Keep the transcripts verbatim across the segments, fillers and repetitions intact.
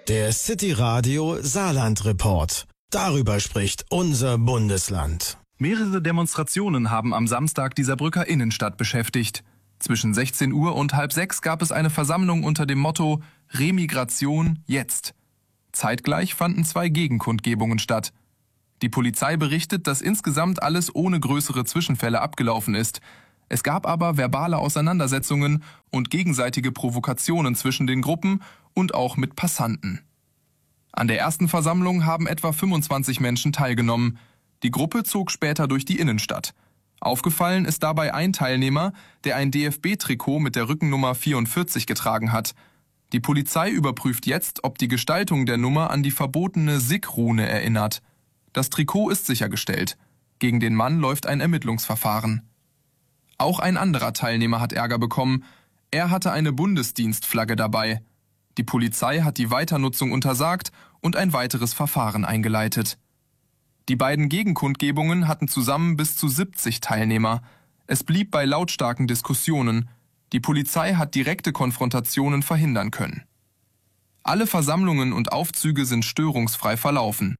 Der City Radio Saarland Report. Darüber spricht unser Bundesland. Mehrere Demonstrationen haben am Samstag die Saarbrücker Innenstadt beschäftigt. Zwischen sechzehn Uhr und halb sechs gab es eine Versammlung unter dem Motto Remigration jetzt. Zeitgleich fanden zwei Gegenkundgebungen statt. Die Polizei berichtet, dass insgesamt alles ohne größere Zwischenfälle abgelaufen ist. Es gab aber verbale Auseinandersetzungen und gegenseitige Provokationen zwischen den Gruppen und auch mit Passanten. An der ersten Versammlung haben etwa fünfundzwanzig Menschen teilgenommen. Die Gruppe zog später durch die Innenstadt. Aufgefallen ist dabei ein Teilnehmer, der ein D F B-Trikot mit der Rückennummer vierundvierzig getragen hat. Die Polizei überprüft jetzt, ob die Gestaltung der Nummer an die verbotene S I G-Rune erinnert. Das Trikot ist sichergestellt. Gegen den Mann läuft ein Ermittlungsverfahren. Auch ein anderer Teilnehmer hat Ärger bekommen. Er hatte eine Bundesdienstflagge dabei. Die Polizei hat die Weiternutzung untersagt und ein weiteres Verfahren eingeleitet. Die beiden Gegenkundgebungen hatten zusammen bis zu siebzig Teilnehmer. Es blieb bei lautstarken Diskussionen. Die Polizei hat direkte Konfrontationen verhindern können. Alle Versammlungen und Aufzüge sind störungsfrei verlaufen.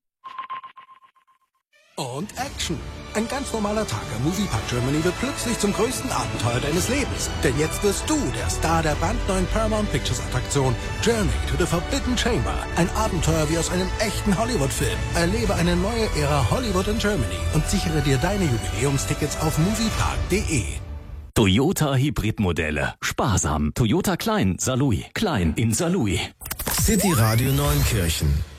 Und Action! Ein ganz normaler Tag am Moviepark Germany wird plötzlich zum größten Abenteuer deines Lebens. Denn jetzt wirst du der Star der brandneuen Paramount Pictures Attraktion Journey to the Forbidden Chamber. Ein Abenteuer wie aus einem echten Hollywood-Film. Erlebe eine neue Ära Hollywood in Germany und sichere dir deine Jubiläumstickets auf moviepark punkt de. Toyota Hybridmodelle. Sparsam. Toyota Klein, Saarlouis. Klein in Saarlouis. City Radio Neunkirchen.